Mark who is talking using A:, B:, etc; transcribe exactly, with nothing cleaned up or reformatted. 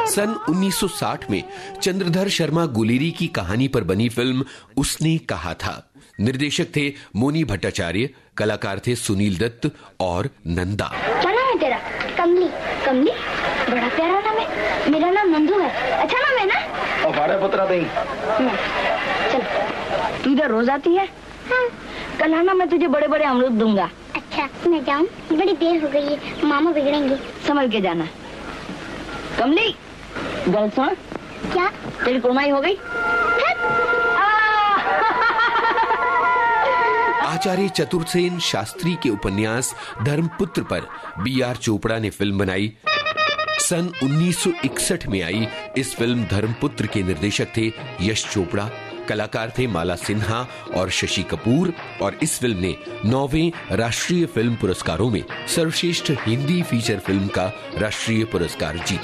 A: सन उन्नीस सौ साठ में चंद्रधर शर्मा गुलेरी की कहानी पर बनी फिल्म उसने कहा था। निर्देशक थे मोनी भट्टाचार्य, कलाकार थे सुनील दत्त और नंदा।
B: क्या नाम है तेरा? कमली। कमली बड़ा प्यारा नाम है। मेरा नाम नंदू है। अच्छा नाम है ना?
C: और बारह पुत्रा दही।
B: चल, तू इधर रोज आती है? हाँ। कल आना, मैं तुझे बड़े बड़े अमरूद दूंगा। अच्छा, मैं जाऊँ? बड़ी देर हो गई है, मामा बिगड़ेंगे। संभल के जाना। कमली, गल सुन। क्या? तेरी कुर्माई हो गई?
A: आचार्य चतुर्सेन शास्त्री के उपन्यास धर्मपुत्र पर बी आर चोपड़ा ने फिल्म बनाई। सन उन्नीस सौ इकसठ में आई इस फिल्म धर्मपुत्र के निर्देशक थे यश चोपड़ा, कलाकार थे माला सिन्हा और शशि कपूर, और इस फिल्म ने नौवें राष्ट्रीय फिल्म पुरस्कारों में सर्वश्रेष्ठ हिंदी फीचर फिल्म का राष्ट्रीय पुरस्कार जीता।